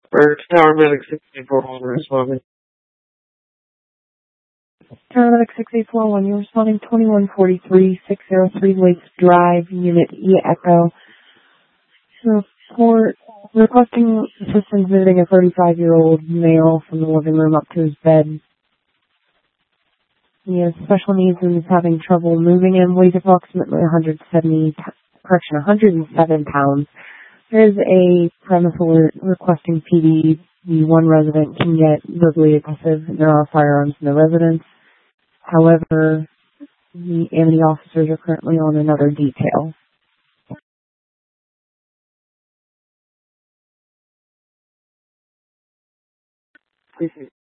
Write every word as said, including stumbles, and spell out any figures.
Or Tower Medic sixty-four one responding. Paramedic six eight four one, you're responding twenty-one forty-three, six oh three Lakes Drive, Unit E Echo. So, for requesting assistance visiting a thirty-five-year-old male from the living room up to his bed. He has special needs and is having trouble moving and weighs approximately one hundred seventy, correction, one hundred seven pounds. There is a premise alert requesting P D. The one resident can get verbally aggressive and there are firearms in the residence. However, the Amity officers are currently on another detail. Please